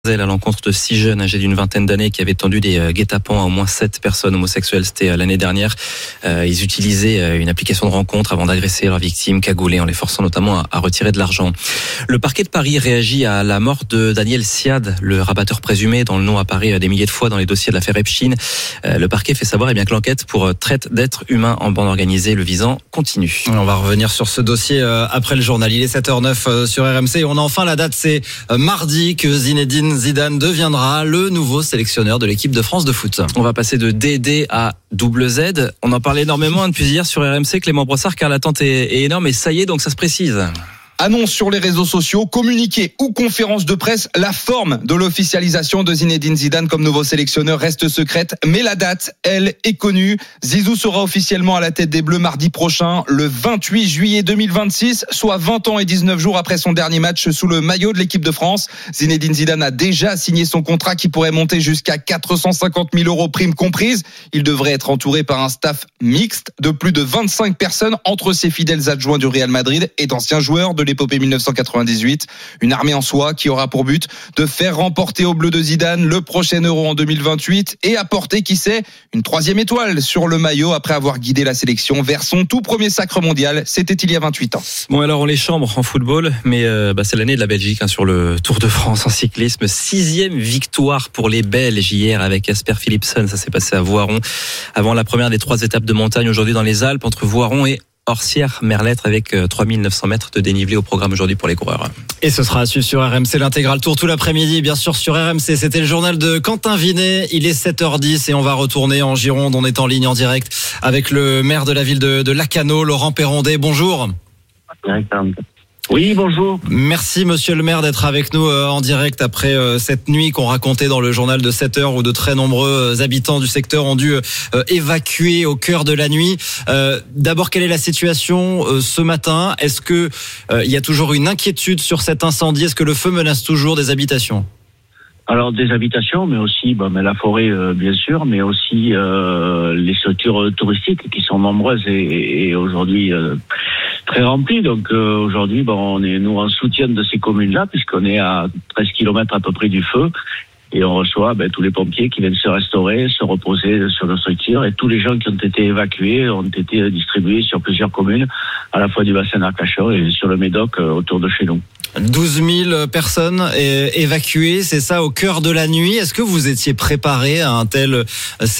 À l'encontre de 6 jeunes âgés d'une vingtaine d'années qui avaient tendu des guet-apens à au moins 7 personnes homosexuelles. C'était l'année dernière. Ils utilisaient une application de rencontre avant d'agresser leurs victimes cagoulées en les forçant notamment à retirer de l'argent. Le parquet de Paris réagit à la mort de Daniel Siad, le rabatteur présumé dont le nom apparaît des milliers de fois dans les dossiers de l'affaire Epstein. Le parquet fait savoir que l'enquête pour traite d'êtres humains en bande organisée le visant continue. On va revenir sur ce dossier après le journal. Il est 7h09 sur RMC et on a enfin la date, c'est mardi que Zinedine Zidane deviendra le nouveau sélectionneur de l'équipe de France de foot. On va passer de DD à double Z. On en parlait énormément depuis hier sur RMC. Clément Brossard, car l'attente est énorme et ça y est, donc ça se précise. Annonce sur les réseaux sociaux, communiqué ou conférence de presse, la forme de l'officialisation de Zinedine Zidane comme nouveau sélectionneur reste secrète, mais la date, elle, est connue. Zizou sera officiellement à la tête des Bleus mardi prochain, le 28 juillet 2026, soit 20 ans et 19 jours après son dernier match sous le maillot de l'équipe de France. Zinedine Zidane a déjà signé son contrat qui pourrait monter jusqu'à 450 000 euros primes comprises. Il devrait être entouré par un staff mixte de plus de 25 personnes entre ses fidèles adjoints du Real Madrid et d'anciens joueurs de l'épopée 1998. Une armée en soi qui aura pour but de faire remporter aux Bleus de Zidane le prochain Euro en 2028 et apporter, qui sait, une 3e étoile sur le maillot après avoir guidé la sélection vers son tout premier sacre mondial. C'était il y a 28 ans. Bon, alors on les chambre en football, mais c'est l'année de la Belgique sur le Tour de France en cyclisme. 6e victoire pour les Belges hier avec Jasper Philipsen. Ça s'est passé à Voiron avant la première des 3 étapes de montagne aujourd'hui dans les Alpes entre Voiron et Orsières-Merlettre avec 3900 mètres de dénivelé au programme aujourd'hui pour les coureurs. Et ce sera à suivre sur RMC, l'intégral tour tout l'après-midi, bien sûr sur RMC. C'était le journal de Quentin Vinet. Il est 7h10 et on va retourner en Gironde. On est en ligne en direct avec le maire de la ville de Lacanau, Laurent Perrondet. Bonjour. Oui, bonjour. Merci monsieur le maire d'être avec nous en direct après cette nuit qu'on racontait dans le journal de 7h où de très nombreux habitants du secteur ont dû évacuer au cœur de la nuit. D'abord, quelle est la situation ce matin ? Est-ce que il y a toujours une inquiétude sur cet incendie ? Est-ce que le feu menace toujours des habitations ? Alors des habitations, mais aussi mais la forêt bien sûr, mais aussi les structures touristiques qui sont nombreuses et aujourd'hui très remplies. Donc aujourd'hui, on est nous en soutien de ces communes-là puisqu'on est à 13 km à peu près du feu. Et on reçoit tous les pompiers qui viennent se restaurer, se reposer sur nos structures. Et tous les gens qui ont été évacués ont été distribués sur plusieurs communes, à la fois du bassin d'Arcachon et sur le Médoc autour de chez nous. 12 000 personnes évacuées, c'est ça, au cœur de la nuit. Est-ce que vous étiez préparé à un tel scénario ?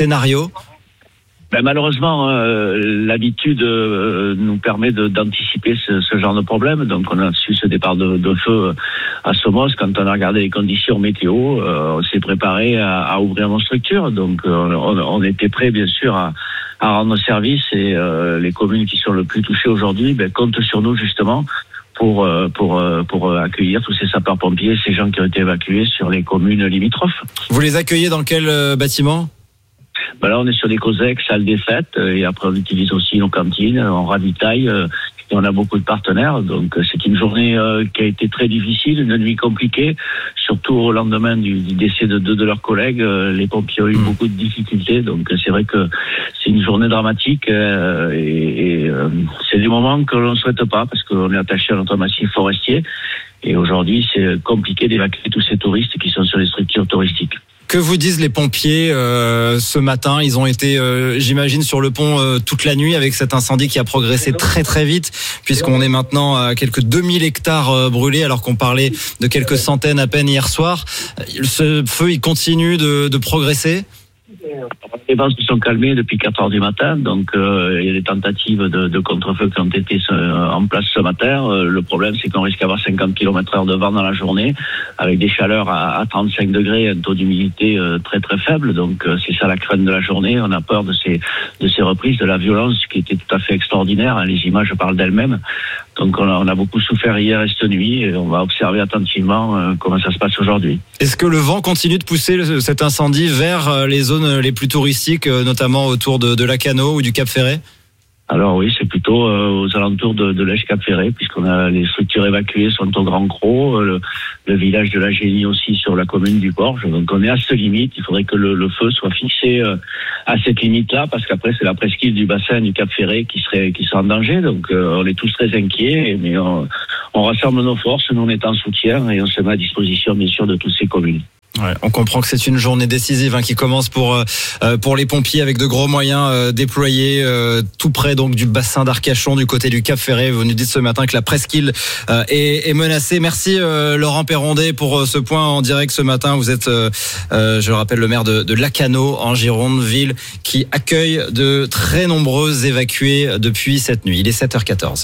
Malheureusement, l'habitude nous permet d'anticiper ce genre de problème. Donc, on a su ce départ de feu à Somos. Quand on a regardé les conditions météo, on s'est préparé à ouvrir nos structures. Donc, on était prêt, bien sûr, à rendre service. Et les communes qui sont le plus touchées aujourd'hui comptent sur nous, justement, pour accueillir tous ces sapeurs-pompiers, ces gens qui ont été évacués sur les communes limitrophes. Vous les accueillez dans quel bâtiment ? Là, on est sur des COSEC, salles des fêtes, et après on utilise aussi nos cantines, on ravitaille, et on a beaucoup de partenaires. Donc c'est une journée qui a été très difficile, une nuit compliquée, surtout au lendemain du décès de 2 de leurs collègues. Les pompiers ont eu beaucoup de difficultés, donc c'est vrai que c'est une journée dramatique et c'est des moments que l'on ne souhaite pas parce qu'on est attaché à notre massif forestier. Et aujourd'hui, c'est compliqué d'évacuer tous ces touristes qui sont sur les structures touristiques. Que vous disent les pompiers ce matin ? Ils ont été, j'imagine, sur le pont toute la nuit avec cet incendie qui a progressé très très vite, puisqu'on est maintenant à quelques 2000 hectares brûlés, alors qu'on parlait de quelques centaines à peine hier soir. Ce feu, il continue de progresser ? Les vents se sont calmés depuis 4 heures du matin, donc il y a des tentatives de contre-feu qui ont été en place ce matin. Le problème, c'est qu'on risque d'avoir 50 km/h de vent dans la journée, avec des chaleurs à 35 degrés, un taux d'humidité très très faible. Donc c'est ça la crainte de la journée. On a peur de ces reprises, de la violence qui était tout à fait extraordinaire. Les images parlent d'elles-mêmes. Donc on a beaucoup souffert hier et cette nuit, et on va observer attentivement comment ça se passe aujourd'hui. Est-ce que le vent continue de pousser cet incendie vers les zones les plus touristiques, notamment autour de Lacanau ou du Cap Ferret ? Alors oui, c'est plutôt aux alentours de l'Èche-Cap-Ferré, puisqu'on a les structures évacuées sont au Grand Cros, le village de la Génie aussi sur la commune du Gorge. Donc on est à cette limite. Il faudrait que le feu soit fixé à cette limite-là, parce qu'après c'est la presqu'île du bassin du Cap-Ferré qui serait en danger. Donc on est tous très inquiets, mais on rassemble nos forces, nous on est en soutien et on se met à disposition bien sûr de toutes ces communes. Ouais, on comprend que c'est une journée décisive qui commence pour les pompiers avec de gros moyens déployés tout près donc du bassin d'Arcachon du côté du Cap Ferré. Vous nous dites ce matin que la presqu'île est menacée. Merci Laurent Perrondet pour ce point en direct ce matin. Vous êtes, je le rappelle, le maire de Lacanau en Gironde, ville qui accueille de très nombreux évacués depuis cette nuit. Il est 7h14.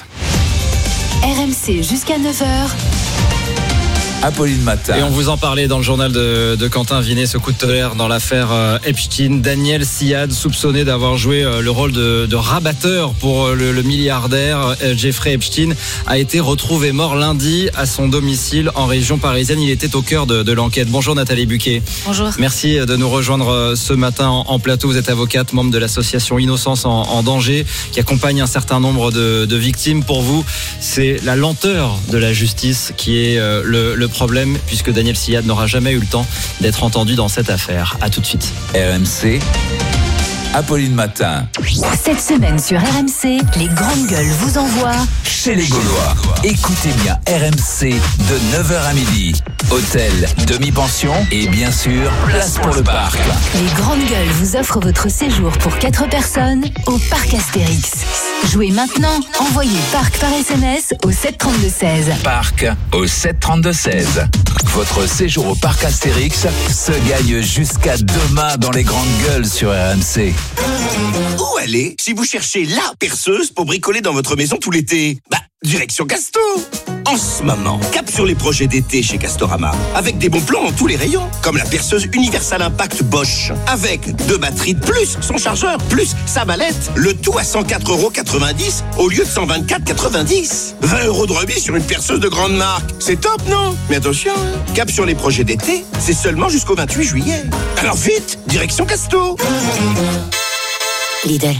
RMC jusqu'à 9h. Apolline Matin. Et on vous en parlait dans le journal de Quentin Vinet, ce coup de tonnerre dans l'affaire Epstein. Daniel Siad, soupçonné d'avoir joué le rôle de rabatteur pour le milliardaire Jeffrey Epstein, a été retrouvé mort lundi à son domicile en région parisienne. Il était au cœur de l'enquête. Bonjour Nathalie Buquet. Bonjour. Merci de nous rejoindre ce matin en plateau. Vous êtes avocate, membre de l'association Innocence en danger, qui accompagne un certain nombre de victimes. Pour vous, c'est la lenteur de la justice qui est le problème, puisque Daniel Siad n'aura jamais eu le temps d'être entendu dans cette affaire. À tout de suite. RMC, Apolline Matin. Cette semaine sur RMC, les grandes gueules vous envoient Chez les Gaulois. Écoutez bien RMC de 9h à midi. Hôtel, demi-pension et bien sûr, place pour le parc. Les grandes gueules vous offrent votre séjour pour 4 personnes au parc Astérix. Jouez maintenant, envoyez parc par SMS au 732-16. Parc au 732-16. Votre séjour au parc Astérix se gagne jusqu'à demain dans les grandes gueules sur RMC. Où aller si vous cherchez la perceuse pour bricoler dans votre maison tout l'été? Direction Casto. En ce moment, cap sur les projets d'été chez Castorama, avec des bons plans dans tous les rayons, comme la perceuse Universal Impact Bosch, avec 2 batteries de plus, son chargeur, plus sa mallette, le tout à 104,90€ au lieu de 124,90€. 20€ de remise sur une perceuse de grande marque. C'est top, non? Mais attention, cap sur les projets d'été, c'est seulement jusqu'au 28 juillet. Alors vite, direction Casto. Lidl.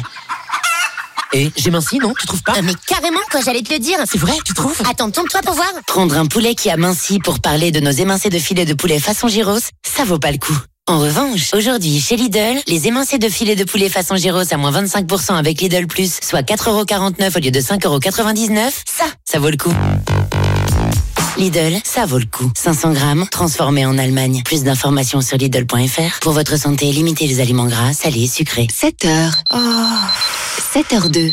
Et j'ai minci, non? Tu trouves pas? Mais carrément, quoi, j'allais te le dire. C'est vrai, tu trouves? Attends, tourne-toi pour voir. Prendre un poulet qui a minci pour parler de nos émincés de filet de poulet façon gyros, ça vaut pas le coup. En revanche, aujourd'hui, chez Lidl, les émincés de filet de poulet façon gyros à moins 25% avec Lidl Plus, soit 4,49€ au lieu de 5,99€, ça vaut le coup. Lidl, ça vaut le coup. 500 grammes, transformés en Allemagne. Plus d'informations sur Lidl.fr. Pour votre santé, limitez les aliments gras, salés et sucrés. 7h. 7h02.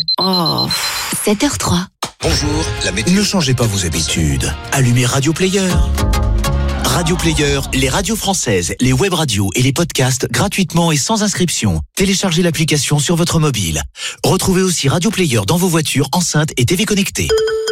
7h03. Bonjour, la météo. Ne changez pas vos habitudes. Allumez Radio Player. Radio Player, les radios françaises, les web radios et les podcasts gratuitement et sans inscription. Téléchargez l'application sur votre mobile. Retrouvez aussi Radio Player dans vos voitures, enceintes et TV connectées.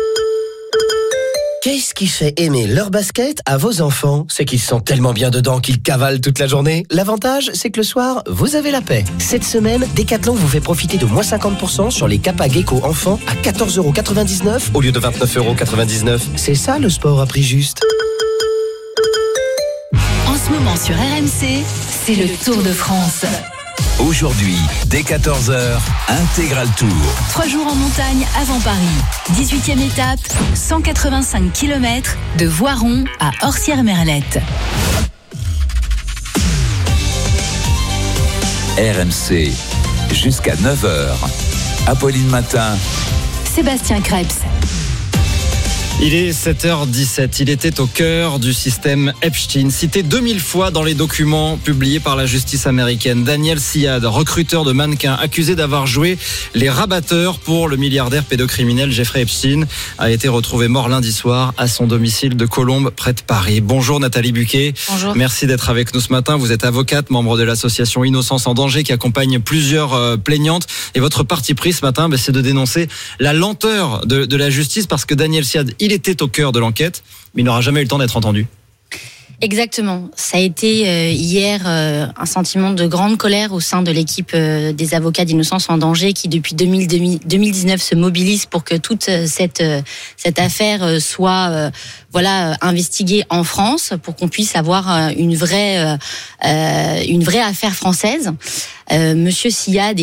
Qu'est-ce qui fait aimer leur basket à vos enfants? C'est qu'ils sont tellement bien dedans qu'ils cavalent toute la journée. L'avantage, c'est que le soir, vous avez la paix. Cette semaine, Decathlon vous fait profiter de moins 50% sur les Kappa Gecko enfants à 14,99€ au lieu de 29,99€. C'est ça le sport à prix juste. En ce moment sur RMC, c'est le Tour de France. Aujourd'hui, dès 14h, Intégral Tour. 3 jours en montagne avant Paris. 18e étape, 185 km de Voiron à Orsières-Merlette. RMC, jusqu'à 9h. Apolline Matin. Sébastien Krebs. Il est 7h17. Il était au cœur du système Epstein, cité 2000 fois dans les documents publiés par la justice américaine. Daniel Siad, recruteur de mannequins, accusé d'avoir joué les rabatteurs pour le milliardaire pédocriminel Jeffrey Epstein, a été retrouvé mort lundi soir à son domicile de Colombes, près de Paris. Bonjour Nathalie Buquet. Bonjour. Merci d'être avec nous ce matin. Vous êtes avocate, membre de l'association Innocence en danger, qui accompagne plusieurs plaignantes. Et votre parti pris ce matin, c'est de dénoncer la lenteur de la justice, parce que Daniel Siad, il était au cœur de l'enquête, mais il n'aura jamais eu le temps d'être entendu. Exactement. Ça a été hier un sentiment de grande colère au sein de l'équipe des avocats d'Innocence en danger, qui depuis 2019 se mobilise pour que toute cette affaire soit investigué en France pour qu'on puisse avoir une vraie affaire française. Monsieur Siad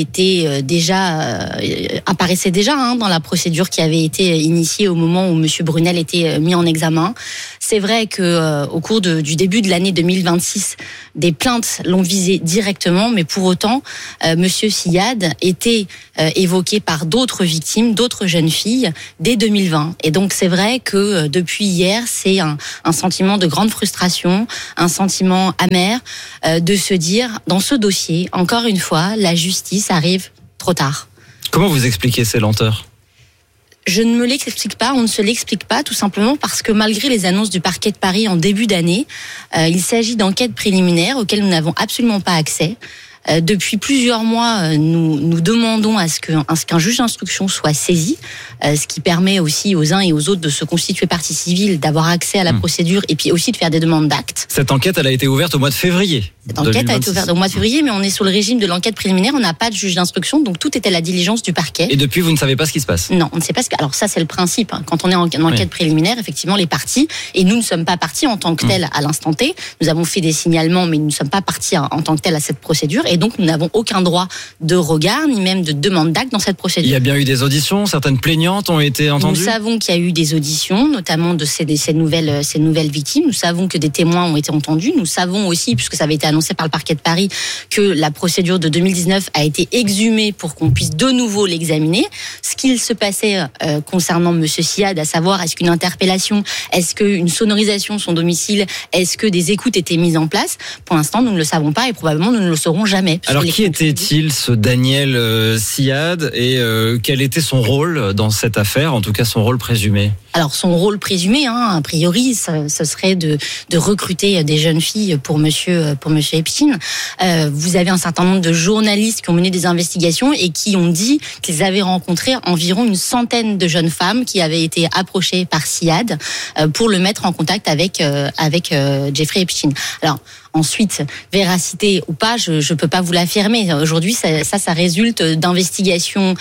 apparaissait déjà dans la procédure qui avait été initiée au moment où Monsieur Brunel était mis en examen. C'est vrai que au cours du début de l'année 2026, des plaintes l'ont visé directement, mais pour autant, Monsieur Siad était évoqué par d'autres victimes, d'autres jeunes filles, dès 2020. Et donc c'est vrai que depuis hier, c'est un sentiment de grande frustration, un sentiment amer de se dire, dans ce dossier, encore une fois, la justice arrive trop tard. Comment vous expliquez ces lenteurs ? Je ne me l'explique pas, on ne se l'explique pas, tout simplement parce que malgré les annonces du parquet de Paris en début d'année, il s'agit d'enquêtes préliminaires auxquelles nous n'avons absolument pas accès. Depuis plusieurs mois, nous demandons à ce qu'un juge d'instruction soit saisi, ce qui permet aussi aux uns et aux autres de se constituer partie civile, d'avoir accès à la procédure et puis aussi de faire des demandes d'actes. Cette enquête, elle a été ouverte au mois de février. Cette enquête a été ouverte au mois de février, mais on est sous le régime de l'enquête préliminaire, on n'a pas de juge d'instruction, donc tout est à la diligence du parquet. Et depuis, vous ne savez pas ce qui se passe ? Non, on ne sait pas alors ça, c'est le principe. Quand on est en enquête préliminaire, effectivement, les parties, et nous ne sommes pas partis en tant que tels à l'instant T, nous avons fait des signalements, mais nous ne sommes pas partis en tant que tels à cette procédure, et donc nous n'avons aucun droit de regard, ni même de demande d'acte dans cette procédure. Il y a bien eu des auditions, certaines plaignantes ont été entendues. Nous savons qu'il y a eu des auditions, notamment de ces nouvelles victimes. Nous savons que des témoins ont été entendus. Nous savons aussi, puisque ça avait été annoncé par le parquet de Paris, que la procédure de 2019 a été exhumée pour qu'on puisse de nouveau l'examiner. Ce qu'il se passait concernant Monsieur Siad, à savoir est-ce qu'une interpellation, est-ce qu'une sonorisation de son domicile, est-ce que des écoutes étaient mises en place, pour l'instant nous ne le savons pas et probablement nous ne le saurons jamais. Alors qui était-il ce Daniel Siad et quel était son rôle dans cette affaire, en tout cas son rôle présumé ? Alors son rôle présumé, a priori, ce serait de recruter des jeunes filles pour Monsieur Epstein. Vous avez un certain nombre de journalistes qui ont mené des investigations et qui ont dit qu'ils avaient rencontré environ une centaine de jeunes femmes qui avaient été approchées par Siad pour le mettre en contact avec Jeffrey Epstein. Alors ensuite, véracité ou pas, je peux pas vous l'affirmer. Aujourd'hui, ça résulte d'investigations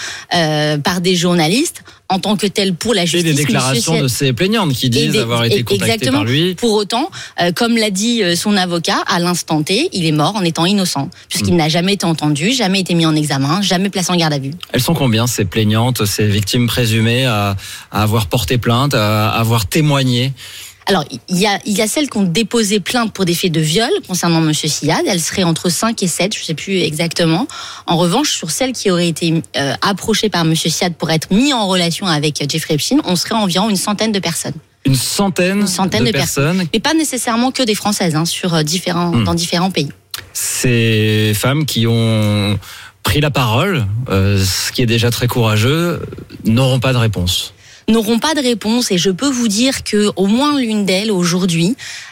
par des journalistes. En tant que tel pour la justice. Et des déclarations de ces plaignantes qui disent avoir été contactées par lui. Pour autant, comme l'a dit son avocat, à l'instant T, il est mort en étant innocent, puisqu'il n'a jamais été entendu, jamais été mis en examen, jamais placé en garde à vue. Elles sont combien ces plaignantes, ces victimes présumées à avoir porté plainte, à avoir témoigné ? Alors, il y a celles qui ont déposé plainte pour des faits de viol concernant Monsieur Siad. Elles seraient entre 5 et 7, je ne sais plus exactement. En revanche, sur celles qui auraient été approchées par Monsieur Siad pour être mis en relation avec Jeffrey Epstein, on serait environ une centaine de personnes. Une centaine de personnes. Mais pas nécessairement que des Françaises, dans différents pays. Ces femmes qui ont pris la parole, ce qui est déjà très courageux, n'auront pas de réponse. N'auront pas de réponse et je peux vous dire que au moins l'une d'elles aujourd'hui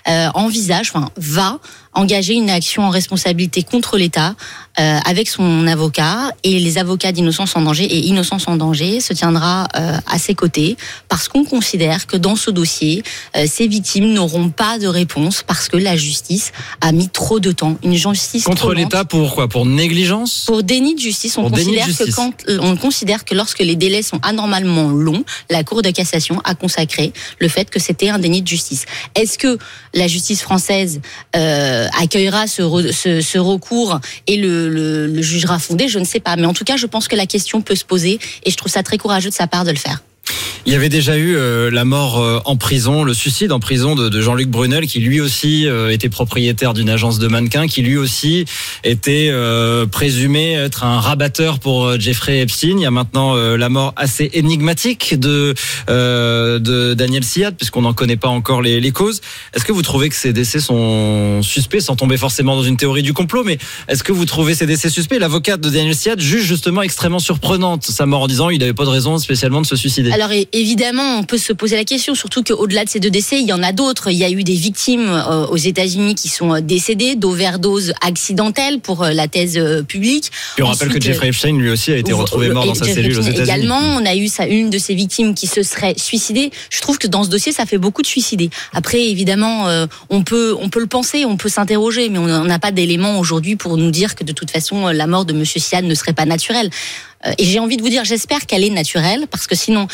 va engager une action en responsabilité contre l'État avec son avocat, et les avocats d'Innocence en danger et Innocence en danger se tiendra à ses côtés parce qu'on considère que dans ce dossier, ces victimes n'auront pas de réponse parce que la justice a mis trop de temps. Une justice contre l'État pour quoi ? Pour négligence ? Pour déni de justice. On considère que lorsque les délais sont anormalement longs, la Cour de cassation a consacré le fait que c'était un déni de justice. Est-ce que la justice française accueillera ce recours et le jugera fondé? Je ne sais pas. Mais en tout cas, je pense que la question peut se poser et je trouve ça très courageux de sa part de le faire. Il y avait déjà eu la mort en prison, le suicide en prison de Jean-Luc Brunel, qui lui aussi était propriétaire d'une agence de mannequins, qui lui aussi était présumé être un rabatteur pour Jeffrey Epstein. Il y a maintenant la mort assez énigmatique de Daniel Siad, puisqu'on n'en connaît pas encore les causes. Est-ce que vous trouvez que ces décès sont suspects, sans tomber forcément dans une théorie du complot, mais est-ce que vous trouvez ces décès suspects? L'avocate de Daniel Siad juge justement extrêmement surprenante sa mort en disant qu'il n'avait pas de raison spécialement de se suicider. Alors évidemment, on peut se poser la question, surtout qu'au-delà de ces deux décès, il y en a d'autres. Il y a eu des victimes aux États-Unis qui sont décédées d'overdose accidentelle pour la thèse publique. Puis on rappelle que Jeffrey Epstein lui aussi a été retrouvé mort dans sa cellule aux États-Unis. Également, on a eu une de ces victimes qui se serait suicidée. Je trouve que dans ce dossier, ça fait beaucoup de suicidés. Après, évidemment, on peut le penser, on peut s'interroger, mais on n'a pas d'éléments aujourd'hui pour nous dire que de toute façon, la mort de Monsieur Siad ne serait pas naturelle. Et j'ai envie de vous dire, j'espère qu'elle est naturelle, parce que sinon, si vous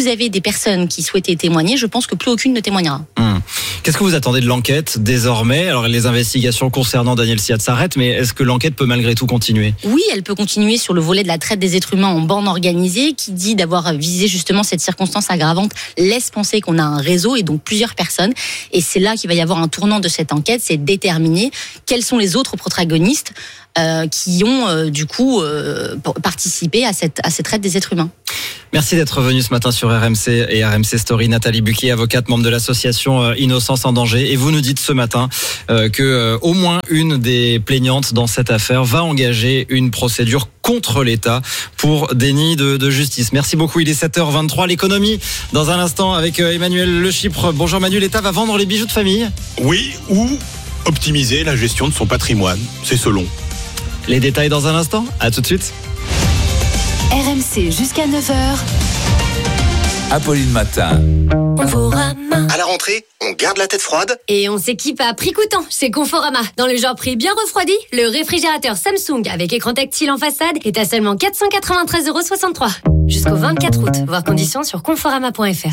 vous avez des personnes qui souhaitaient témoigner, je pense que plus aucune ne témoignera. Qu'est-ce que vous attendez de l'enquête désormais ? Alors les investigations concernant Daniel Siad s'arrêtent, mais est-ce que l'enquête peut malgré tout continuer ? Oui, elle peut continuer sur le volet de la traite des êtres humains en bande organisée, qui dit d'avoir visé justement cette circonstance aggravante, laisse penser qu'on a un réseau et donc plusieurs personnes. Et c'est là qu'il va y avoir un tournant de cette enquête, c'est déterminer quels sont les autres protagonistes qui ont du coup participé à cette traite des êtres humains. Merci d'être venu ce matin sur RMC et RMC Story. Nathalie Buquet, avocate, membre de l'association Innocence en danger. Et vous nous dites ce matin que au moins une des plaignantes dans cette affaire va engager une procédure contre l'État pour déni de justice. Merci beaucoup. Il est 7h23. L'économie, dans un instant, avec Emmanuel Le Chypre. Bonjour Manu, l'État va vendre les bijoux de famille ? Oui, ou optimiser la gestion de son patrimoine. C'est selon. Les détails dans un instant. À tout de suite. RMC jusqu'à 9h. Apolline Matin. Conforama. À la rentrée, on garde la tête froide. Et on s'équipe à prix coûtant chez Conforama. Dans le genre prix bien refroidi, le réfrigérateur Samsung avec écran tactile en façade est à seulement 493,63 €. Jusqu'au 24 août. Voir conditions sur conforama.fr.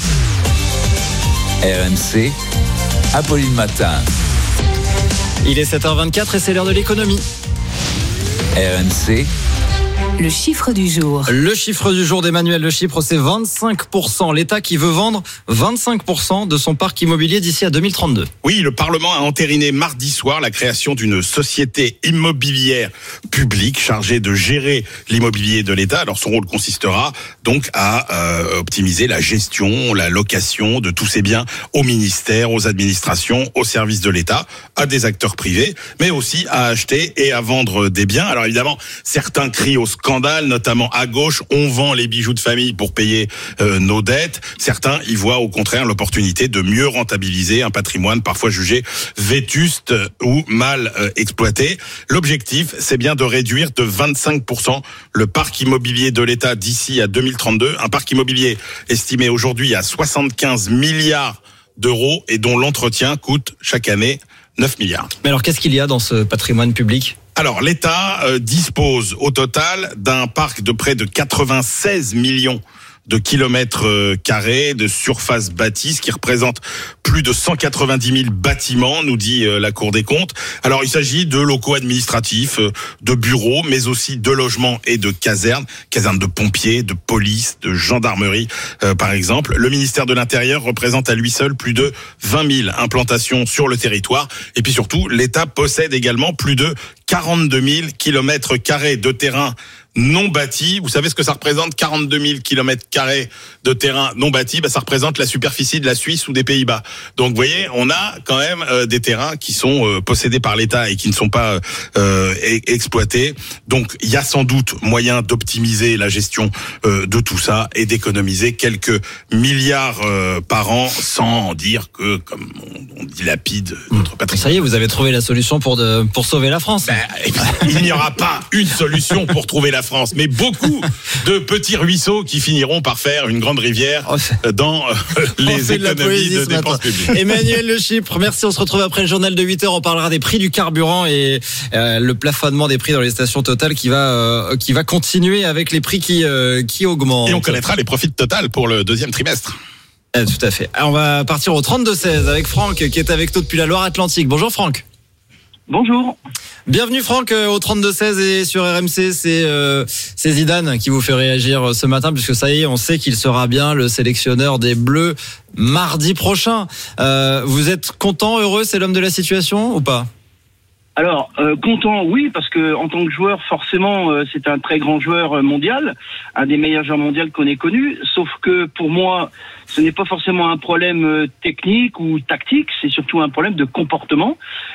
RMC, Apolline Matin. Il est 7h24 et c'est l'heure de l'économie. RMC. Le chiffre du jour. Le chiffre du jour d'Emmanuel Le Chypre, c'est 25%. L'État qui veut vendre 25% de son parc immobilier d'ici à 2032. Oui, le Parlement a entériné mardi soir la création d'une société immobilière publique chargée de gérer l'immobilier de l'État. Alors son rôle consistera donc à optimiser la gestion, la location de tous ces biens aux ministères, aux administrations, aux services de l'État, à des acteurs privés, mais aussi à acheter et à vendre des biens. Alors évidemment, certains crient au scandale, notamment à gauche, on vend les bijoux de famille pour payer nos dettes. Certains y voient au contraire l'opportunité de mieux rentabiliser un patrimoine parfois jugé vétuste ou mal exploité. L'objectif, c'est bien de réduire de 25% le parc immobilier de l'État d'ici à 2032. Un parc immobilier estimé aujourd'hui à 75 milliards d'euros et dont l'entretien coûte chaque année 9 milliards. Mais alors qu'est-ce qu'il y a dans ce patrimoine public ? Alors, l'État dispose au total d'un parc de près de 96 millions de kilomètres carrés de surface bâtie, ce qui représente plus de 190 000 bâtiments, nous dit la Cour des comptes. Alors, il s'agit de locaux administratifs, de bureaux, mais aussi de logements et de casernes de pompiers, de police, de gendarmerie, par exemple. Le ministère de l'Intérieur représente à lui seul plus de 20 000 implantations sur le territoire. Et puis surtout, l'État possède également plus de 42 000 kilomètres carrés de terrain non bâti. Vous savez ce que ça représente, 42 000 kilomètres carrés de terrain non bâti? Ça représente la superficie de la Suisse ou des Pays-Bas. Donc, vous voyez, on a quand même des terrains qui sont possédés par l'État et qui ne sont pas exploités. Donc, il y a sans doute moyen d'optimiser la gestion de tout ça et d'économiser quelques milliards par an sans dire que, comme on dilapide notre patrimoine. Ça y est, vous avez trouvé la solution pour sauver la France. Il n'y aura pas une solution pour trouver la France, mais beaucoup de petits ruisseaux qui finiront par faire une grande rivière dans les économies de dépenses publiques. Emmanuel Le Chypre, merci. On se retrouve après le journal de 8h. On parlera des prix du carburant et le plafonnement des prix dans les stations Total qui va continuer avec les prix qui augmentent. Et on connaîtra les profits de Total pour le deuxième trimestre. Tout à fait. Alors, on va partir au 32-16 avec Franck qui est avec nous depuis la Loire-Atlantique. Bonjour Franck. Bonjour. Bienvenue Franck au 32-16 et sur RMC, c'est Zidane qui vous fait réagir ce matin puisque ça y est, on sait qu'il sera bien le sélectionneur des Bleus mardi prochain. Vous êtes content, heureux, c'est l'homme de la situation ou pas ? Alors, content, oui, parce que en tant que joueur, forcément, c'est un très grand joueur mondial, un des meilleurs joueurs mondiaux qu'on ait connu, sauf que pour moi, ce n'est pas forcément un problème technique ou tactique, c'est surtout un problème de comportement.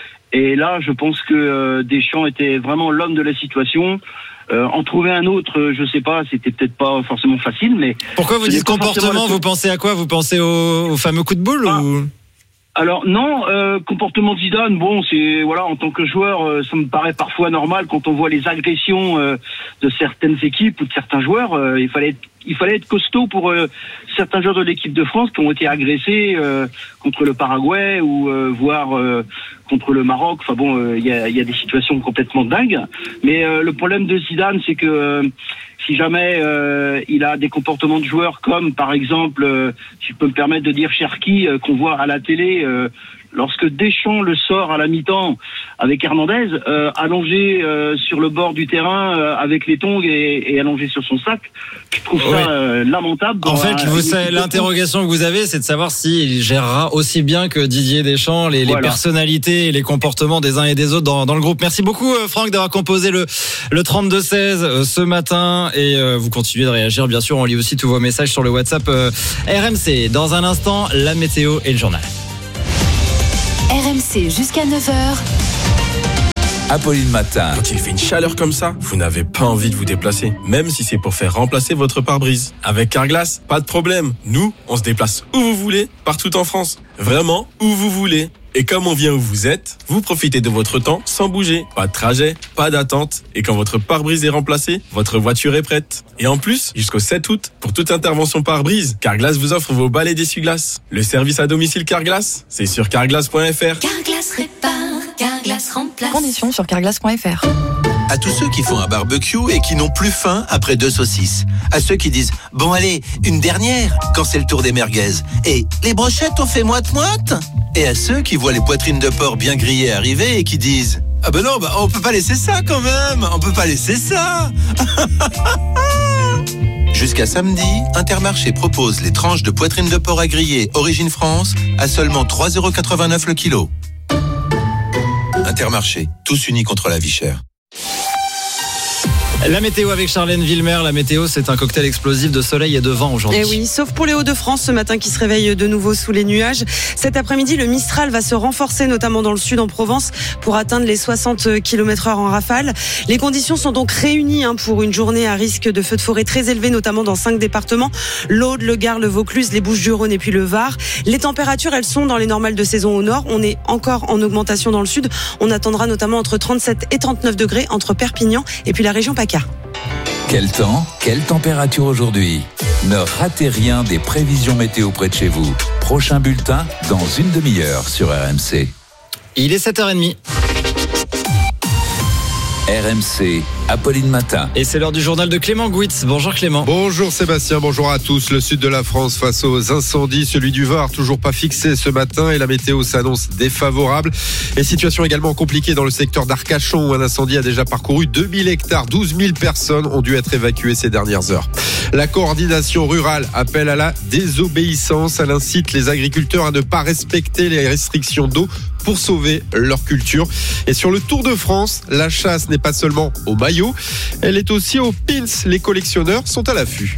Et là, je pense que Deschamps était vraiment l'homme de la situation. En trouver un autre, je sais pas, c'était peut-être pas forcément facile, mais... Pourquoi vous dites comportement, vous pensez à quoi ? Vous pensez au fameux coup de boule ou... Alors non, comportement de Zidane, bon, c'est voilà, en tant que joueur, ça me paraît parfois normal quand on voit les agressions de certaines équipes ou de certains joueurs. Il fallait être costaud pour certains joueurs de l'équipe de France qui ont été agressés contre le Paraguay ou voire contre le Maroc. Enfin bon, il y a des situations complètement dingues. Mais le problème de Zidane, c'est que si jamais il a des comportements de joueurs comme, par exemple, si je peux me permettre de dire Cherki, qu'on voit à la télé, lorsque Deschamps le sort à la mi-temps avec Hernandez, allongé sur le bord du terrain avec les tongs et allongé sur son sac, je trouve ça lamentable. En fait, l'interrogation que vous avez, c'est de savoir s'il gérera aussi bien que Didier Deschamps les personnalités et les comportements des uns et des autres dans le groupe. Merci beaucoup Franck d'avoir composé le 32-16 ce matin et vous continuez de réagir. Bien sûr, on lit aussi tous vos messages sur le WhatsApp RMC. Dans un instant, la météo et le journal. RMC jusqu'à 9h. Apolline Matin. Quand il fait une chaleur comme ça, vous n'avez pas envie de vous déplacer, même si c'est pour faire remplacer votre pare-brise. Avec Carglass, pas de problème. Nous, on se déplace où vous voulez, partout en France. Vraiment, où vous voulez. Et comme on vient où vous êtes, vous profitez de votre temps sans bouger. Pas de trajet, pas d'attente. Et quand votre pare-brise est remplacé, votre voiture est prête. Et en plus, jusqu'au 7 août, pour toute intervention pare-brise, Carglass vous offre vos balais d'essuie-glace. Le service à domicile Carglass, c'est sur carglass.fr. Carglass répare, Carglass remplace. Conditions sur carglass.fr. À tous ceux qui font un barbecue et qui n'ont plus faim après 2 saucisses. À ceux qui disent « Bon allez, une dernière » quand c'est le tour des merguez. Et « Les brochettes on fait moite-moite » Et à ceux qui voient les poitrines de porc bien grillées arriver et qui disent « Ah ben non, on peut pas laisser ça quand même, on peut pas laisser ça !» Jusqu'à samedi, Intermarché propose les tranches de poitrine de porc à griller Origine France à seulement 3,89 € le kilo. Intermarché, tous unis contre la vie chère. La météo avec Charlène Villemer. La météo, c'est un cocktail explosif de soleil et de vent aujourd'hui. Et oui, sauf pour les Hauts-de-France ce matin qui se réveillent de nouveau sous les nuages. Cet après-midi, le Mistral va se renforcer, notamment dans le sud en Provence, pour atteindre les 60 km/h en rafale. Les conditions sont donc réunies pour une journée à risque de feux de forêt très élevé, notamment dans 5 départements, l'Aude, le Gard, le Vaucluse, les Bouches-du-Rhône et puis le Var. Les températures, elles sont dans les normales de saison au nord. On est encore en augmentation dans le sud. On attendra notamment entre 37 et 39 degrés entre Perpignan et puis la région PACA. Quel temps, quelle température aujourd'hui? Ne ratez rien des prévisions météo près de chez vous. Prochain bulletin dans une demi-heure sur RMC. Il est 7h30. RMC, Apolline Matin. Et c'est l'heure du journal de Clément Gouitz. Bonjour Clément. Bonjour Sébastien, bonjour à tous. Le sud de la France face aux incendies, celui du Var toujours pas fixé ce matin et la météo s'annonce défavorable. Et situation également compliquée dans le secteur d'Arcachon où un incendie a déjà parcouru 2000 hectares. 12 000 personnes ont dû être évacuées ces dernières heures. La coordination rurale appelle à la désobéissance. Elle incite les agriculteurs à ne pas respecter les restrictions d'eau pour sauver leur culture. Et sur le Tour de France, la chasse n'est pas seulement au maillot, elle est aussi aux pins. Les collectionneurs sont à l'affût.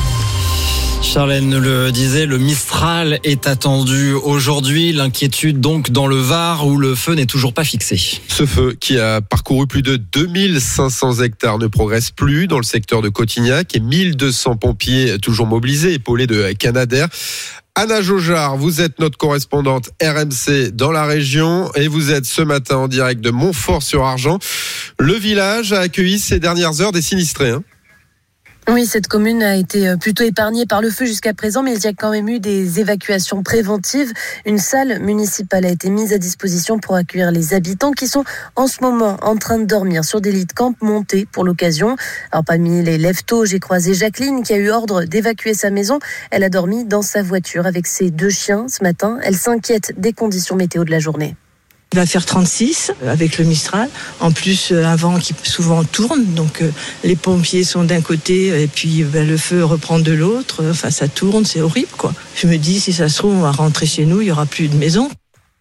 Charlène le disait, le Mistral est attendu aujourd'hui. L'inquiétude donc dans le Var où le feu n'est toujours pas fixé. Ce feu qui a parcouru plus de 2500 hectares ne progresse plus dans le secteur de Cotignac et 1200 pompiers toujours mobilisés, épaulés de Canadair. Anna Jaujard, vous êtes notre correspondante RMC dans la région et vous êtes ce matin en direct de Montfort-sur-Argent. Le village a accueilli ces dernières heures des sinistrés. Oui, cette commune a été plutôt épargnée par le feu jusqu'à présent, mais il y a quand même eu des évacuations préventives. Une salle municipale a été mise à disposition pour accueillir les habitants qui sont en ce moment en train de dormir sur des lits de camp montés pour l'occasion. Alors parmi les lève-tôt, j'ai croisé Jacqueline qui a eu ordre d'évacuer sa maison. Elle a dormi dans sa voiture avec ses 2 chiens ce matin. Elle s'inquiète des conditions météo de la journée. Il va faire 36 avec le Mistral. En plus, un vent qui souvent tourne. Donc, les pompiers sont d'un côté et puis le feu reprend de l'autre. Enfin, ça tourne, c'est horrible, quoi. Je me dis, si ça se trouve, on va rentrer chez nous, il n'y aura plus de maison.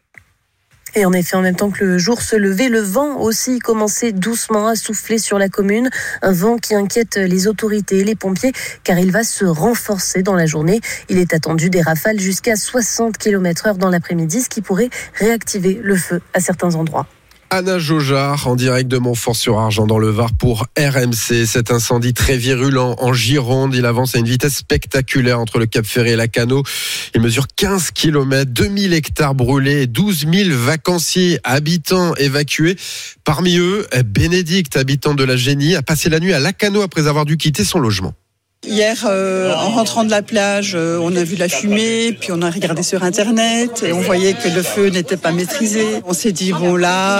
Et en effet, en même temps que le jour se levait, le vent aussi commençait doucement à souffler sur la commune. Un vent qui inquiète les autorités et les pompiers car il va se renforcer dans la journée. Il est attendu des rafales jusqu'à 60 km/h dans l'après-midi, ce qui pourrait réactiver le feu à certains endroits. Anna Jaujard en direct de Montfort-sur-Argent dans le Var pour RMC. Cet incendie très virulent en Gironde, il avance à une vitesse spectaculaire entre le Cap Ferré et Lacanau. Il mesure 15 km, 2000 hectares brûlés, 12 000 vacanciers, habitants évacués. Parmi eux, Bénédicte, habitant de la Génie, a passé la nuit à Lacanau après avoir dû quitter son logement. Hier, en rentrant de la plage, on a vu la fumée, puis on a regardé sur Internet et on voyait que le feu n'était pas maîtrisé. On s'est dit, bon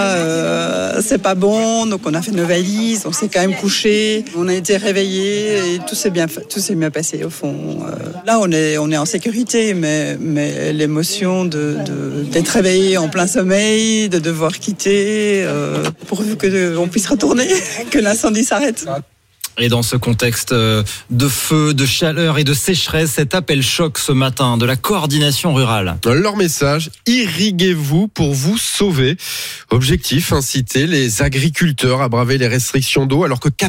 là, c'est pas bon, donc on a fait nos valises, on s'est quand même couché, on a été réveillés et tout s'est bien passé au fond. Là, on est en sécurité, mais l'émotion d'être réveillé en plein sommeil, de devoir quitter, pourvu qu'on puisse retourner, que l'incendie s'arrête. Et dans ce contexte de feu, de chaleur et de sécheresse, cet appel choc ce matin de la coordination rurale. Leur message, irriguez-vous pour vous sauver. Objectif, inciter les agriculteurs à braver les restrictions d'eau alors que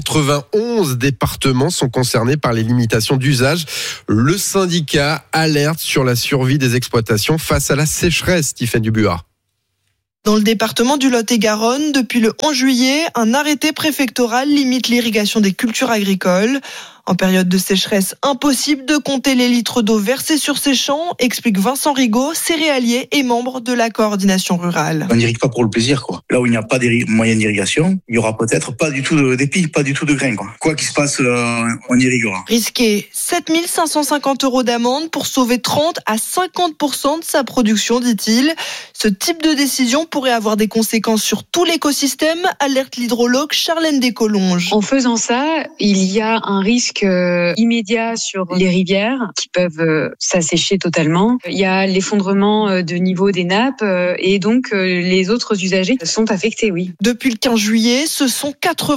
91 départements sont concernés par les limitations d'usage. Le syndicat alerte sur la survie des exploitations face à la sécheresse, Stéphane Dubuat. Dans le département du Lot-et-Garonne, depuis le 11 juillet, un arrêté préfectoral limite l'irrigation des cultures agricoles. En période de sécheresse, impossible de compter les litres d'eau versés sur ces champs, explique Vincent Rigaud, céréalier et membre de la coordination rurale. On n'irrigue pas pour le plaisir, quoi. Là où il n'y a pas de moyen d'irrigation, il y aura peut-être pas du tout d'épis, pas du tout de grains, quoi. Quoi qu'il se passe, on irriguera. Risqué 7 550 € d'amende pour sauver 30 à 50% de sa production, dit-il. Ce type de décision pourrait avoir des conséquences sur tout l'écosystème, alerte l'hydrologue Charlène Descolonges. En faisant ça, il y a un risque immédiat sur les rivières qui peuvent s'assécher totalement. Il y a l'effondrement de niveau des nappes et donc les autres usagers sont affectés, oui. Depuis le 15 juillet, ce sont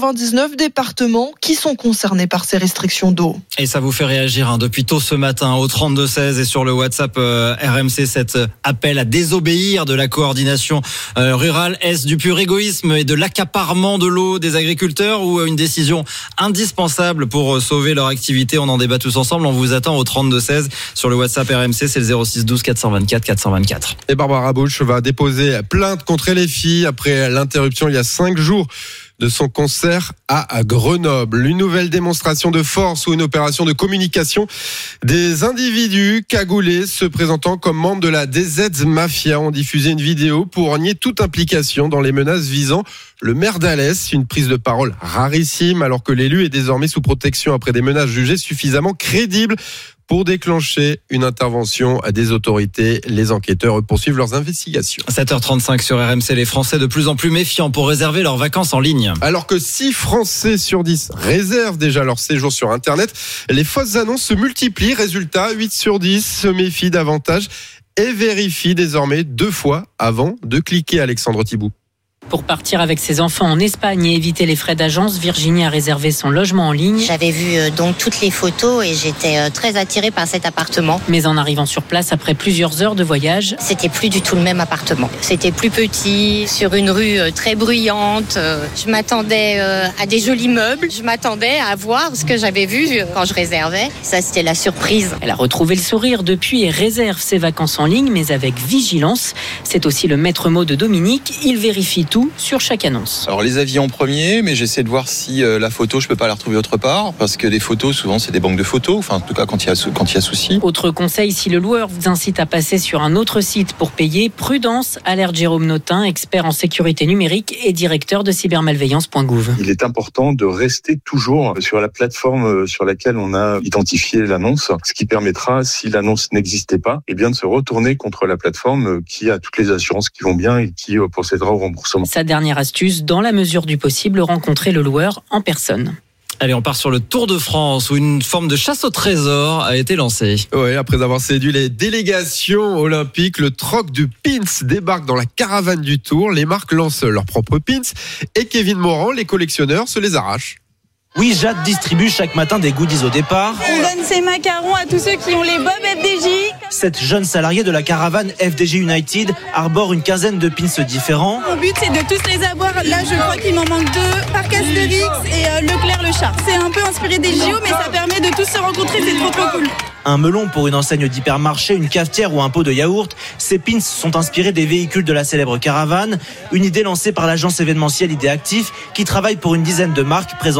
99 départements qui sont concernés par ces restrictions d'eau. Et ça vous fait réagir depuis tôt ce matin au 32-16 et sur le WhatsApp RMC, cet appel à désobéir de la coordination rurale. Est-ce du pur égoïsme et de l'accaparement de l'eau des agriculteurs ou une décision indispensable pour sauver leur activité? On en débat tous ensemble. On vous attend au 32-16 sur le WhatsApp RMC, c'est le 06 12 424 424. Et Barbara Bush va déposer plainte contre LFI après l'interruption il y a 5 jours de son concert à Grenoble. Une nouvelle démonstration de force ou une opération de communication. Des individus cagoulés se présentant comme membres de la DZ Mafia ont diffusé une vidéo pour nier toute implication dans les menaces visant le maire d'Alès. Une prise de parole rarissime alors que l'élu est désormais sous protection après des menaces jugées suffisamment crédibles pour déclencher une intervention des autorités. Les enquêteurs poursuivent leurs investigations. 7h35 sur RMC, les Français de plus en plus méfiants pour réserver leurs vacances en ligne. Alors que 6 Français sur 10 réservent déjà leur séjour sur Internet, les fausses annonces se multiplient. Résultat, 8 sur 10 se méfient davantage et vérifient désormais 2 fois avant de cliquer. Alexandre Thibault. Pour partir avec ses enfants en Espagne et éviter les frais d'agence, Virginie a réservé son logement en ligne. J'avais vu donc toutes les photos et j'étais très attirée par cet appartement. Mais en arrivant sur place, après plusieurs heures de voyage, c'était plus du tout le même appartement. C'était plus petit, sur une rue très bruyante. Je m'attendais à des jolis meubles. Je m'attendais à voir ce que j'avais vu quand je réservais. Ça, c'était la surprise. Elle a retrouvé le sourire depuis et réserve ses vacances en ligne, mais avec vigilance. C'est aussi le maître mot de Dominique. Il vérifie tout sur chaque annonce. Alors les avis en premier, mais j'essaie de voir si la photo, je peux pas la retrouver autre part, parce que des photos, souvent c'est des banques de photos, enfin en tout cas quand il y a souci. Autre conseil, si le loueur vous incite à passer sur un autre site pour payer, prudence, alerte Jérôme Notin, expert en sécurité numérique et directeur de cybermalveillance.gouv. Il est important de rester toujours sur la plateforme sur laquelle on a identifié l'annonce, ce qui permettra, si l'annonce n'existait pas, eh bien de se retourner contre la plateforme qui a toutes les assurances qui vont bien et qui procédera au remboursement. Sa dernière astuce, dans la mesure du possible, rencontrer le loueur en personne. Allez, on part sur le Tour de France où une forme de chasse au trésor a été lancée. Ouais, après avoir séduit les délégations olympiques, le troc du pins débarque dans la caravane du Tour. Les marques lancent leurs propres pins et Kevin Morand, les collectionneurs, se les arrachent. Oui, Jade distribue chaque matin des goodies au départ. On donne ces macarons à tous ceux qui ont les bobs FDJ. Cette jeune salariée de la caravane FDJ United arbore une quinzaine de pins différents. Mon but, c'est de tous les avoir. Là, je crois qu'il m'en manque 2. Parc Astérix et Leclerc le chat. C'est un peu inspiré des JO, mais ça permet de tous se rencontrer. C'est trop cool. Un melon pour une enseigne d'hypermarché, une cafetière ou un pot de yaourt. Ces pins sont inspirés des véhicules de la célèbre caravane. Une idée lancée par l'agence événementielle Idée Actif qui travaille pour une dizaine de marques présentes sur la grande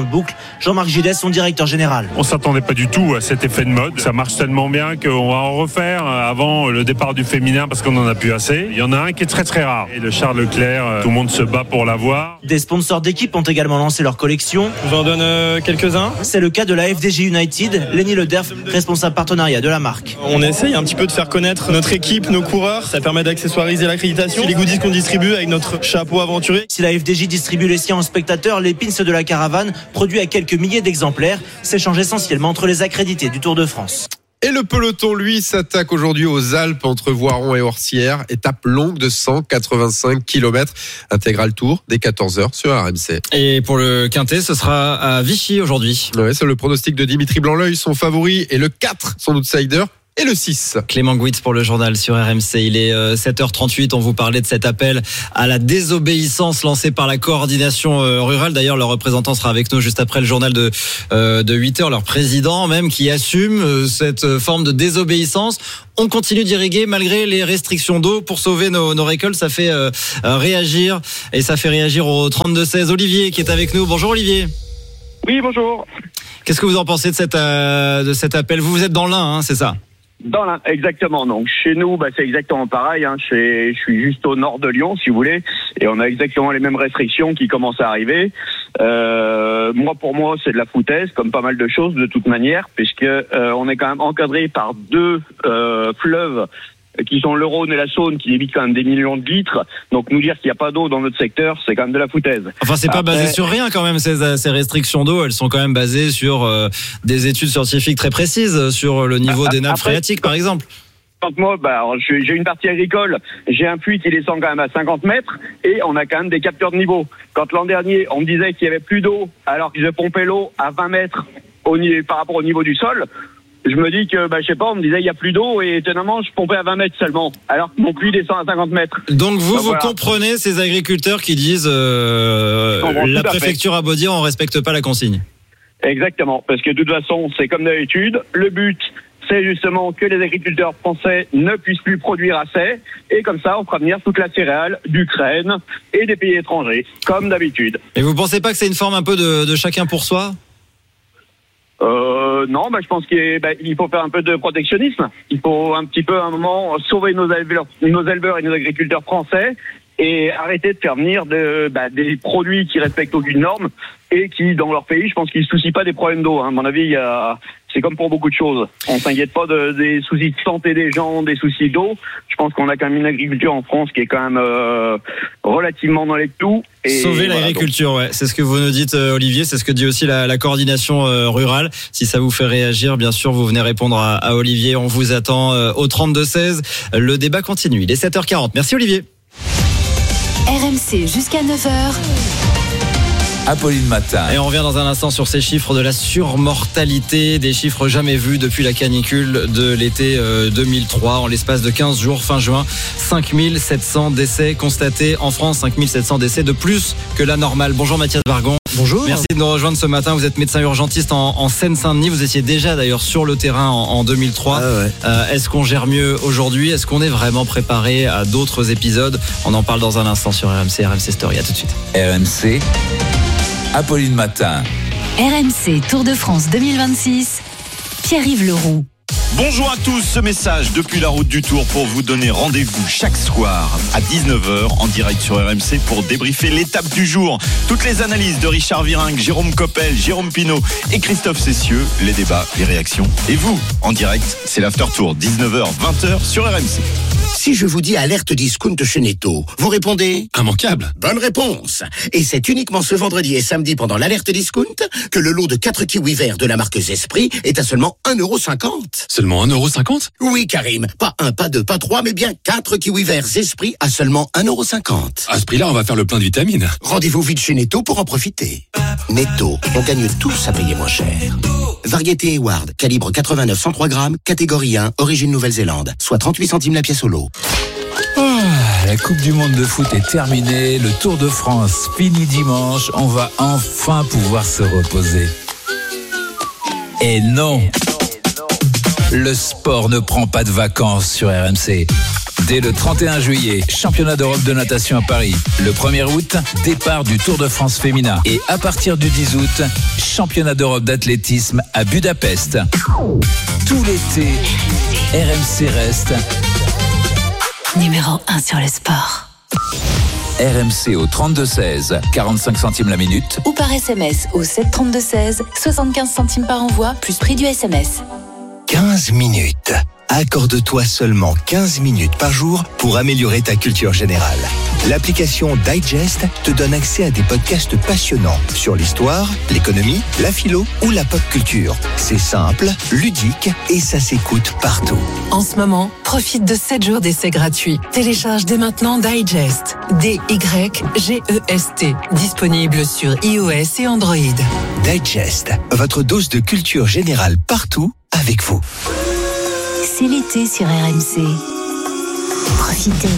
en boucle. Jean-Marc Gillet, son directeur général. On s'attendait pas du tout à cet effet de mode. Ça marche tellement bien qu'on va en refaire avant le départ du féminin parce qu'on en a plus assez. Il y en a un qui est très très rare. Et le Charles Leclerc, tout le monde se bat pour l'avoir. Des sponsors d'équipe ont également lancé leur collection. Je vous en donne quelques-uns. C'est le cas de la FDJ United, Lenny Lederf, responsable partenariat de la marque. On essaye un petit peu de faire connaître notre équipe, nos coureurs. Ça permet d'accessoiriser l'accréditation. Les goodies qu'on distribue avec notre chapeau aventurier. Si la FDJ distribue les siens aux spectateurs, les pins de la caravane, produits à quelques milliers d'exemplaires, s'échangent essentiellement entre les accrédités du Tour de France. Et le peloton, lui, s'attaque aujourd'hui aux Alpes entre Voiron et Orsières. Étape longue de 185 km. Intégral tour dès 14h sur RMC. Et pour le Quintet, ce sera à Vichy aujourd'hui. Ouais, c'est le pronostic de Dimitri Blanc-L'Œil, son favori, et le 4, son outsider. Et le 6. Clément Gouitz pour le journal sur RMC. Il est 7h38. On vous parlait de cet appel à la désobéissance lancé par la coordination rurale. D'ailleurs, leur représentant sera avec nous juste après le journal de 8h. Leur président même qui assume cette forme de désobéissance. On continue d'irriguer malgré les restrictions d'eau pour sauver nos récoltes. Ça fait réagir et ça fait réagir au 32-16. Olivier qui est avec nous. Bonjour Olivier. Oui, bonjour. Qu'est-ce que vous en pensez de cet appel? Vous êtes dans l'Ain, hein, c'est ça? Dans l'Ain, exactement. Donc chez nous, c'est exactement pareil. Hein. Je suis juste au nord de Lyon, si vous voulez, et on a exactement les mêmes restrictions qui commencent à arriver. Pour moi, c'est de la foutaise, comme pas mal de choses de toute manière, puisque on est quand même encadré par deux fleuves qui sont le Rhône et la Saône, qui évitent quand même des millions de litres. Donc nous dire qu'il n'y a pas d'eau dans notre secteur, c'est quand même de la foutaise. Enfin, c'est pas basé sur rien quand même, ces restrictions d'eau. Elles sont quand même basées sur des études scientifiques très précises, sur le niveau des nappes phréatiques, par exemple. Moi, j'ai une partie agricole, j'ai un puits qui descend quand même à 50 mètres et on a quand même des capteurs de niveau. Quand l'an dernier, on me disait qu'il y avait plus d'eau alors que je pompais l'eau à 20 mètres par rapport au niveau du sol, je me dis que, je sais pas, on me disait il y a plus d'eau et étonnamment je pompais à 20 mètres seulement, alors que mon puits descend à 50 mètres. Donc vous comprenez ces agriculteurs qui disent la préfecture a beau dire on respecte pas la consigne. Exactement, parce que de toute façon c'est comme d'habitude, le but c'est justement que les agriculteurs français ne puissent plus produire assez et comme ça on fera venir toute la céréale d'Ukraine et des pays étrangers, comme d'habitude. Et vous pensez pas que c'est une forme un peu de chacun pour soi ? Non, je pense qu'il faut faire un peu de protectionnisme. Il faut un petit peu à un moment sauver nos éleveurs et nos agriculteurs français et arrêter de faire venir des produits qui respectent aucune norme et qui, dans leur pays, je pense qu'ils ne se soucient pas des problèmes d'eau. À mon avis, c'est comme pour beaucoup de choses. On ne s'inquiète pas des soucis de santé des gens, des soucis d'eau. Je pense qu'on a quand même une agriculture en France qui est quand même relativement dans les clous. Sauver l'agriculture, ouais. C'est ce que vous nous dites, Olivier. C'est ce que dit aussi la coordination rurale. Si ça vous fait réagir, bien sûr, vous venez répondre à Olivier. On vous attend au 32-16. Le débat continue. Il est 7h40. Merci, Olivier. RMC jusqu'à 9h. Apolline Matin. Et on revient dans un instant sur ces chiffres de la surmortalité, des chiffres jamais vus depuis la canicule de l'été 2003. En l'espace de 15 jours, fin juin, 5700 décès constatés en France, 5700 décès de plus que la normale. Bonjour Mathias Vargon. Bonjour. Merci de nous rejoindre ce matin. Vous êtes médecin urgentiste en Seine-Saint-Denis. Vous étiez déjà d'ailleurs sur le terrain en 2003. Est-ce qu'on gère mieux aujourd'hui ? Est-ce qu'on est vraiment préparé à d'autres épisodes ? On en parle dans un instant sur RMC Story. À tout de suite. RMC, Apolline Matin. RMC Tour de France 2026, Pierre-Yves Leroux. Bonjour à tous, ce message depuis la route du Tour pour vous donner rendez-vous chaque soir à 19h en direct sur RMC pour débriefer l'étape du jour. Toutes les analyses de Richard Virenque, Jérôme Coppel, Jérôme Pinault et Christophe Cessieux, les débats, les réactions. Et vous, en direct, c'est l'After Tour, 19h, 20h sur RMC. Si je vous dis alerte discount chez Netto, vous répondez immanquable. Bonne réponse. Et c'est uniquement ce vendredi et samedi pendant l'alerte discount que le lot de 4 kiwis verts de la marque Zespri est à seulement 1,50€. Seulement 1,50€ ? Oui, Karim. Pas 1, pas 2, pas 3, mais bien 4 kiwis verts Zespri à seulement 1,50€. À ce prix-là, on va faire le plein de vitamines. Rendez-vous vite chez Netto pour en profiter. Netto, on gagne tous à payer moins cher. Variété Eward, calibre 89-103 grammes, catégorie 1, origine Nouvelle-Zélande, soit 38 centimes la pièce au lot. La Coupe du Monde de foot est terminée, le Tour de France fini dimanche, on va enfin pouvoir se reposer. Et non, le sport ne prend pas de vacances sur RMC. Dès le 31 juillet, championnat d'Europe de natation à Paris. Le 1er août, départ du Tour de France féminin. Et à partir du 10 août, championnat d'Europe d'athlétisme à Budapest. Tout l'été, RMC reste numéro 1 sur le sport. RMC au 32-16, 45 centimes la minute. Ou par SMS au 732-16, 75 centimes par envoi, plus prix du SMS. 15 minutes. Accorde-toi seulement 15 minutes par jour pour améliorer ta culture générale. L'application Digest te donne accès à des podcasts passionnants sur l'histoire, l'économie, la philo ou la pop culture. C'est simple, ludique et ça s'écoute partout. En ce moment, profite de 7 jours d'essai gratuit. Télécharge dès maintenant Digest. D-Y-G-E-S-T. Disponible sur iOS et Android. Digest, votre dose de culture générale partout avec vous. C'est l'été sur RMC. Profitez.